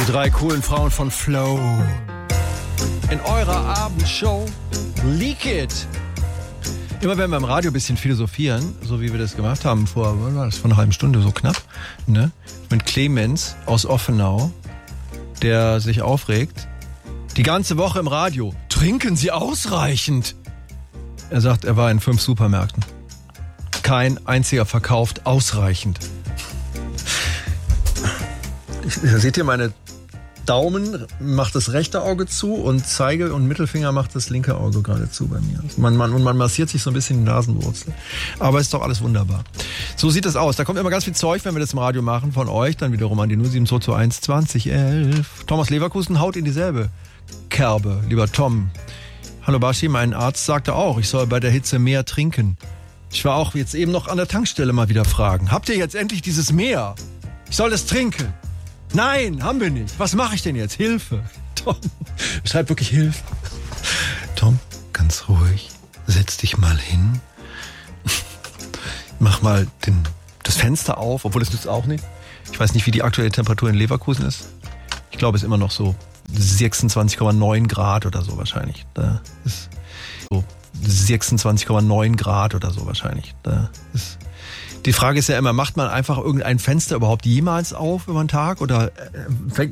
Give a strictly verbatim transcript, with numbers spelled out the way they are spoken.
Die drei coolen Frauen von Flow. In eurer Abendshow Leak It. Immer wenn wir im Radio ein bisschen philosophieren, so wie wir das gemacht haben vor, was war das, vor einer halben Stunde, so knapp, ne? Mit Clemens aus Offenau, der sich aufregt. Die ganze Woche im Radio. Trinken Sie ausreichend? Er sagt, er war in fünf Supermärkten. Kein einziger verkauft ausreichend. Da seht ihr, meine Daumen macht das rechte Auge zu und Zeige- und Mittelfinger macht das linke Auge gerade zu bei mir. Man, man, und man massiert sich so ein bisschen die Nasenwurzel. Aber ist doch alles wunderbar. So sieht es aus. Da kommt immer ganz viel Zeug, wenn wir das im Radio machen, von euch. Dann wiederum an die null sieben zwei zwei eins zwanzig elf. Thomas Leverkusen haut in dieselbe Kerbe, lieber Tom. Hallo Baschi, mein Arzt sagte auch, ich soll bei der Hitze mehr trinken. Ich war auch jetzt eben noch an der Tankstelle mal wieder fragen. Habt ihr jetzt endlich dieses Meer? Ich soll es trinken. Nein, haben wir nicht. Was mache ich denn jetzt? Hilfe. Tom, schreib wirklich Hilfe. Tom, ganz ruhig. Setz dich mal hin. Mach mal den, das Fenster auf, obwohl das nützt auch nicht. Ich weiß nicht, wie die aktuelle Temperatur in Leverkusen ist. Ich glaube, es ist immer noch so sechsundzwanzig Komma neun Grad oder so wahrscheinlich. Da ist so sechsundzwanzig Komma neun Grad oder so wahrscheinlich. Da ist Die Frage ist ja immer, macht man einfach irgendein Fenster überhaupt jemals auf über den Tag oder fängt